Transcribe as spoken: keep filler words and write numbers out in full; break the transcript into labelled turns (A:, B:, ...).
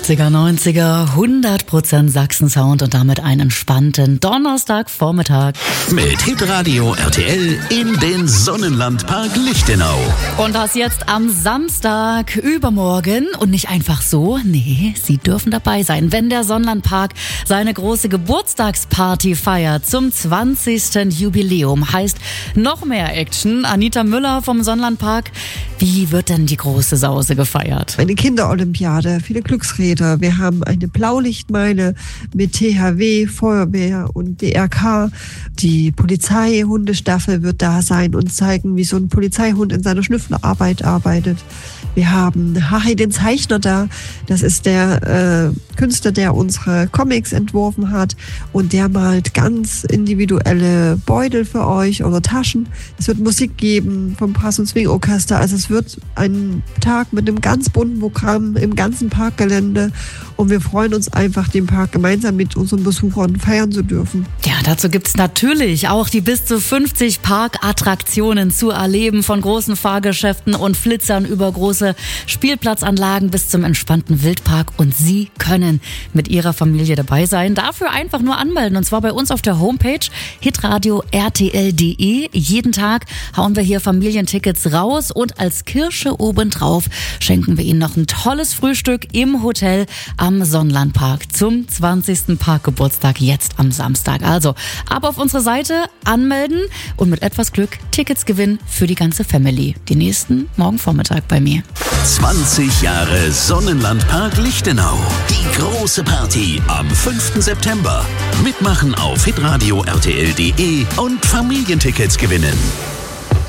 A: achtziger, neunziger, hundert Prozent Sachsen-Sound und damit einen entspannten Donnerstagvormittag.
B: Mit Hitradio R T L in den Sonnenlandpark Lichtenau.
A: Und das jetzt am Samstag übermorgen und nicht einfach so, nee, Sie dürfen dabei sein, wenn der Sonnenlandpark seine große Geburtstagsparty feiert zum zwanzigsten Jubiläum. Heißt noch mehr Action. Anita Müller vom Sonnenlandpark. Wie wird denn die große Sause gefeiert?
C: Eine Kinderolympiade, viele Glücksräder. Wir haben eine Blaulichtmeile mit T H W, Feuerwehr und D R K. Die Polizeihundestaffel wird da sein und zeigen, wie so ein Polizeihund in seiner Schnüfflerarbeit arbeitet. Wir haben Harry den Zeichner da. Das ist der äh, Künstler, der unsere Comics entworfen hat. Und der malt ganz individuelle Beutel für euch oder Taschen. Es wird Musik geben vom Brass- und Swing-Orchester. Also es wird ein Tag mit einem ganz bunten Programm im ganzen Parkgelände. Und wir freuen uns einfach, den Park gemeinsam mit unseren Besuchern feiern zu dürfen.
A: Ja, dazu gibt's natürlich auch die bis zu fünfzig Parkattraktionen zu erleben. Von großen Fahrgeschäften und Flitzern über große Spielplatzanlagen bis zum entspannten Wildpark. Und Sie können mit Ihrer Familie dabei sein. Dafür einfach nur anmelden. Und zwar bei uns auf der Homepage hitradio r t l punkt d e. Jeden Tag hauen wir hier Familientickets raus. Und als Kirsche obendrauf schenken wir Ihnen noch ein tolles Frühstück im Hotel am Sonnenlandpark zum zwanzigsten Parkgeburtstag jetzt am Samstag. Also ab auf unsere Seite, anmelden und mit etwas Glück Tickets gewinnen für die ganze Family. Die nächsten morgen Vormittag bei mir.
B: zwanzig Jahre Sonnenlandpark Lichtenau. Die große Party am fünften September. Mitmachen auf hitradio r t l punkt d e und Familientickets gewinnen.